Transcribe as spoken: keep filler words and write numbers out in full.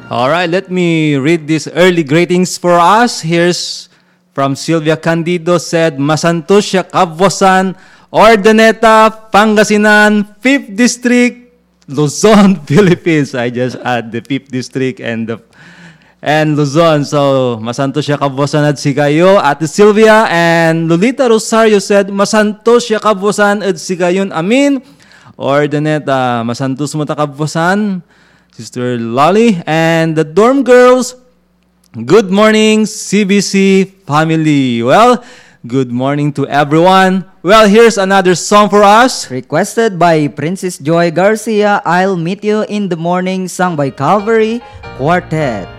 All right, let me read these early greetings for us. Here's from Sylvia Candido said, Masantos siya Kabwasan, Ordaneta, Pangasinan, fifth District, Luzon, Philippines. I just add the fifth District and the and Luzon. So, Masantos siya Kabwasan at Sigayo. Ate Sylvia and Lolita Rosario said, Masantos siya Kabwasan at Sigayon. Amin. Ordaneta, Masantos mo ta Kabwasan. Sister Lolly and the dorm girls, good morning, C B C family. Well, good morning to everyone. Well, here's another song for us. Requested by Princess Joy Garcia, I'll Meet You in the Morning, sung by Calvary Quartet.